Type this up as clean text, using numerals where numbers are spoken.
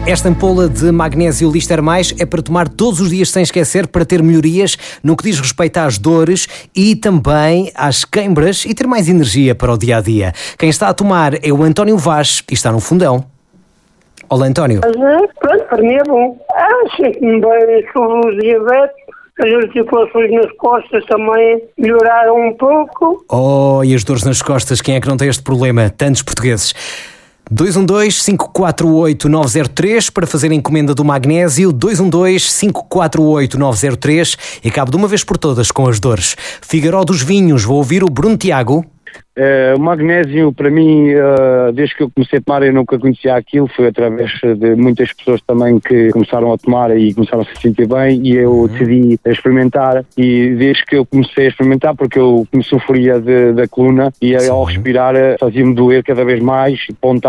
Esta ampola de magnésio Lister Mais é para tomar todos os dias sem esquecer, para ter melhorias no que diz respeito às dores e também às queimbras e ter mais energia para o dia-a-dia. Quem está a tomar é o António Vaz e está no Fundão. Olá, António. Pronto, para mim é bom. Sinto-me bem sobre o diabetes. As articulações nas costas também melhoraram um pouco. Oh, e as dores nas costas, quem é que não tem este problema? Tantos portugueses. 212-548-903 para fazer a encomenda do magnésio, 212-548-903 e acabo de uma vez por todas com as dores. Figueiró dos Vinhos, vou ouvir o Bruno Tiago. O magnésio, para mim, desde que eu comecei a tomar, eu nunca conhecia aquilo. Foi através de muitas pessoas também que começaram a tomar e começaram a se sentir bem, e eu decidi experimentar. E desde que eu comecei a experimentar, porque eu me sofria da coluna e ao respirar fazia-me doer cada vez mais, pontar.